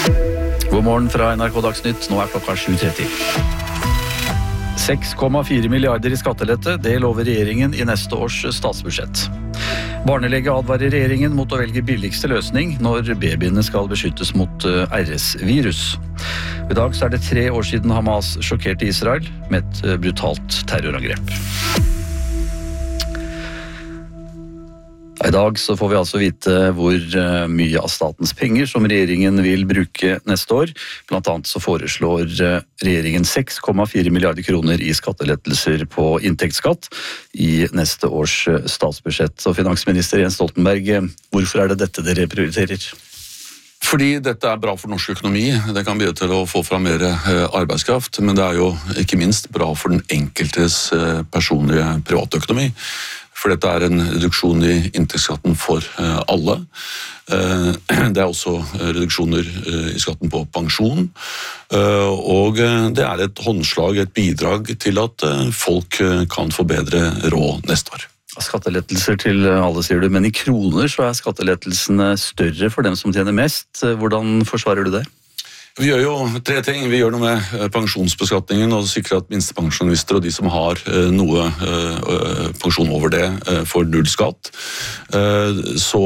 God morgen fra NRK Dagsnytt, nå klokka 7:30. 6,4 milliarder i skattelette, det lover regjeringen i neste års statsbudsjett. Barnelege advarer regjeringen mot å velge billigste løsning når babyene skal beskyttes mot RS-virus. I dag så det 3 år siden Hamas sjokkerte Israel med et brutalt terrorangrep. I dag så får vi altså vite hvor mye av statens penger som regjeringen vil bruke neste år. Blant annet så foreslår regjeringen 6,4 milliarder kroner i skattelettelser på inntektsskatt i neste års statsbudsjett. Så finansminister Jens Stoltenberg, hvorfor det dette dere prioriterer? Fordi dette bra for norsk økonomi, det kan bidra til å få fram mer arbeidskraft, men det jo ikke minst bra for den enkeltes personlige privatøkonomi. For dette en reduksjon i inntektsskatten for alle. Det også reduksjoner i skatten på pensjon. Og det et håndslag, et bidrag til at folk kan få bedre råd neste år. Skattelettelser til alle, sier du, men i kroner så skattelettelsene større for dem som tjener mest. Hvordan forsvarer du det? Vi gjør jo 3 ting. Vi gjør noe med pensjonsbeskatningen og sikrer at minstepensjonister og de som har noe pensjon over det får null skatt. Så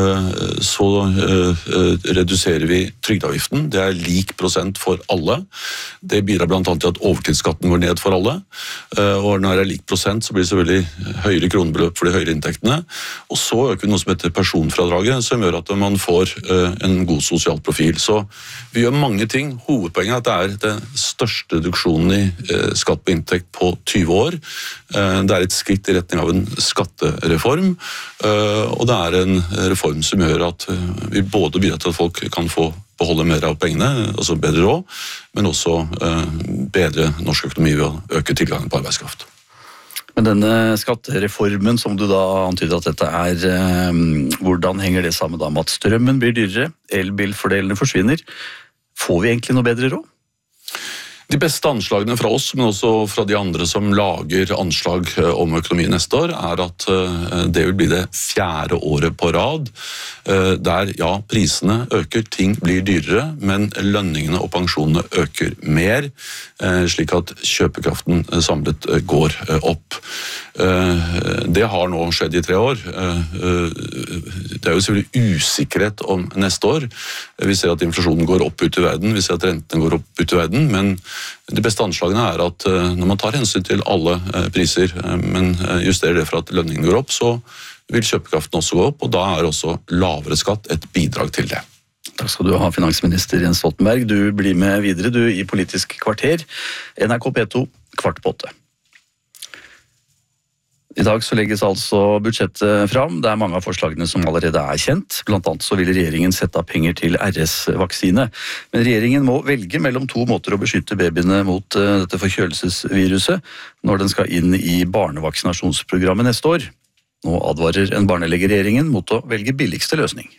reduserer vi trygdeavgiften. Det lik prosent for alle. Det bidrar blant annet til at overtidsskatten går ned for alle. Og når det lik prosent så blir det selvfølgelig høyere kronebeløp for de høyere inntektene. Og så øker vi noe som heter personfradraget, som gjør at man får en god sosial profil. Så vi gjør mange ting. Hovedpoenget det den største reduksjonen i skatt på inntekt på 20 år. Det et skritt i retning av en skattereform, og det en reform som gjør at vi både bidrar til at folk kan få beholde mer av pengene, altså bedre råd, men også bedre norsk økonomi ved å øke tilgangen på arbeidskraft. Men denne skattereformen som du da antyder at dette hvordan henger det sammen da med at strømmen blir dyrere, elbilfordelene forsvinner? Får vi egentlig noe bedre råd? De beste anslagene fra oss, men også fra de andre som lager anslag om økonomien neste år, at det vil bli det 4. året på rad, der ja, prisene øker, ting blir dyrere, men lønningene og pensjonene øker mer, slik at kjøpekraften samlet går opp. Det har nå skjedd i 3 år. Det jo selvfølgelig usikkerhet om neste år. Vi ser at inflasjonen går opp ut i verden, vi ser at rentene går opp ut i verden, men de beste anslagene at når man tar hensyn til alle priser, men justerer det for at lønningene går opp, så vil kjøpekraften også gå opp, og da også lavere skatt et bidrag til det. Takk skal du ha, finansminister Jens Stoltenberg. Du blir med videre, du i Politisk kvarter, NRK P2, 7:15. I dag så legges altså budsjettet fram. Det mange av forslagene som allerede kjent. Blant annet så vil regjeringen sette av penger til RS-vaksine. Men regjeringen må velge mellom 2 måter å beskytte babyene mot dette forkjølelsesviruset når den skal inn i barnevaksinasjonsprogrammet neste år. Nå advarer en barnelege regjeringen mot å velge billigste løsning.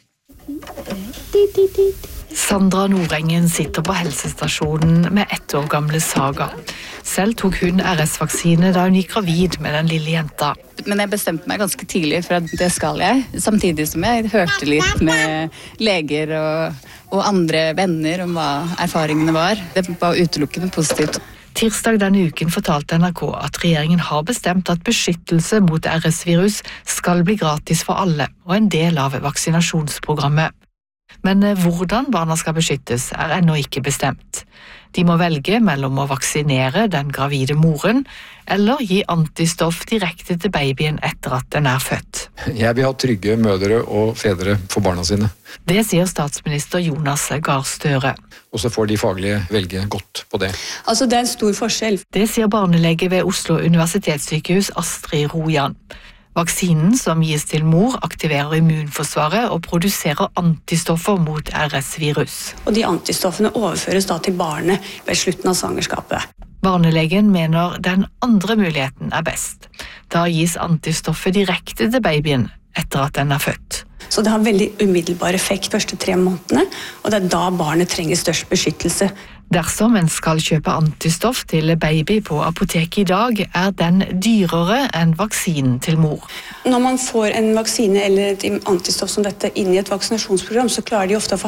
Sandra Nordengen sitter på helsestasjonen med 1 år gamle Saga. Selv tok hun RS-vaksine da hun gikk gravid med den lille jenta. Men jeg bestemte meg ganske tidlig for at det skal jeg, samtidig som jeg hørte litt med leger og andre venner om hva erfaringene var. Det var utelukkende positivt. Tirsdag denne uken fortalte NRK at regjeringen har bestemt at beskyttelse mot RS-virus skal bli gratis for alle og en del av vaksinasjonsprogrammet. Men hvordan barna skal beskyttes ennå ikke bestemt. De må velge mellom å vaksinere den gravide moren eller gi antistoff direkte til babyen etter at den født. Jeg vil ha trygge mødre og fedre for barna sine. Det sier statsminister Jonas Gahr Støre. Og så får de faglige velge godt på det. Altså, det en stor forskjell. Det sier barnelege ved Oslo universitetssykehus Astrid Rojan. Vaksinen som gis til mor aktiverer immunforsvaret og produserer antistoffer mot RS-virus. Og de antistoffene overføres da til barnet ved slutten av svangerskapet. Barnelegen mener den andre muligheten best. Da gis antistoffet direkte til babyen etter at den født. Så det har veldig umiddelbar effekt første 3 månedene, og det da barnet trenger størst beskyttelse. Dersom en skal kjøpe antistoff til baby på apoteket i dag, den dyrere enn vaksinen til mor. Når man får en vaksine eller et antistoff som dette inn i et vaksinasjonsprogram, så klarer de ofte å få